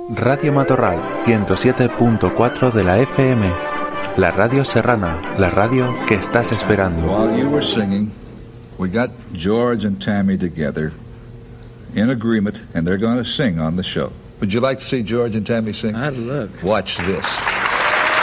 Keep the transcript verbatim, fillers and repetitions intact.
Radio Matorral ciento siete punto cuatro de la F M. La radio serrana, la radio que estás esperando. While you were singing, we got George and Tammy together in agreement, and they're going to sing on the show. Would you like to see George and Tammy sing? I'd love it. Watch this.